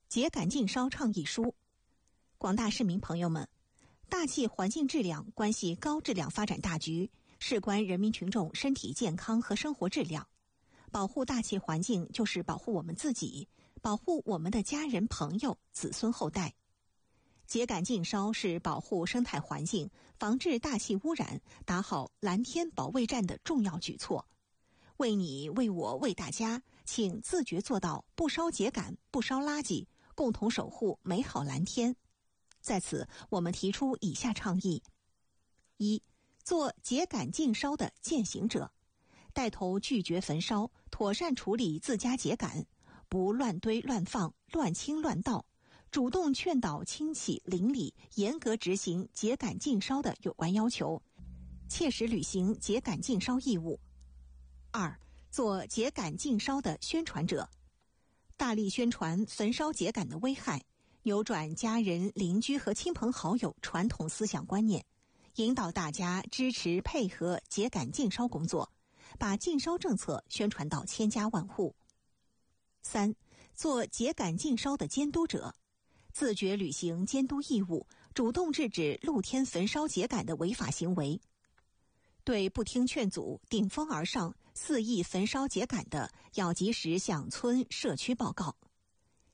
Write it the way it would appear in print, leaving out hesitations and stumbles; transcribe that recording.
秸秆禁烧倡议书。广大市民朋友们，大气环境质量关系高质量发展大局，事关人民群众身体健康和生活质量。保护大气环境就是保护我们自己，保护我们的家人朋友、子孙后代。秸秆禁烧是保护生态环境、防治大气污染、打好蓝天保卫战的重要举措。为你、为我、为大家，请自觉做到不烧秸秆、不烧垃圾，共同守护美好蓝天。在此，我们提出以下倡议：一、做秸秆禁烧的践行者，带头拒绝焚烧，妥善处理自家秸秆，不乱堆乱放、乱倾乱倒，主动劝导亲戚邻里严格执行秸秆禁烧的有关要求，切实履行秸秆禁烧义务。二、做秸秆禁烧的宣传者，大力宣传焚烧秸秆的危害，扭转家人、邻居和亲朋好友传统思想观念，引导大家支持配合秸秆禁烧工作，把禁烧政策宣传到千家万户。三、做秸秆禁烧的监督者，自觉履行监督义务，主动制止露天焚烧秸秆的违法行为。对不听劝阻、顶风而上、肆意焚烧秸秆的，要及时向村社区报告。